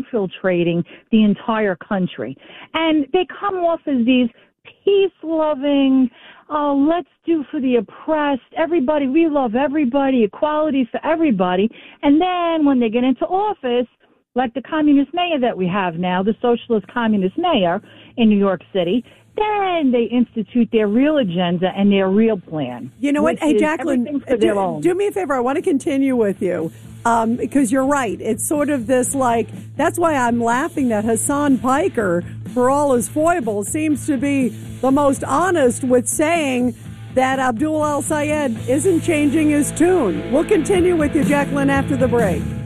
infiltrating the entire country. And they come off as these peace-loving, let's do for the oppressed, everybody, we love everybody, equality for everybody. And then when they get into office, like the communist mayor that we have now, the socialist communist mayor in New York City, then they institute their real agenda and their real plan. You know what? Hey, Jacqueline, do me a favor. I want to continue with you because you're right. It's sort of this that's why I'm laughing that Hassan Piker, for all his foibles, seems to be the most honest with saying that Abdul El-Sayed isn't changing his tune. We'll continue with you, Jacqueline, after the break.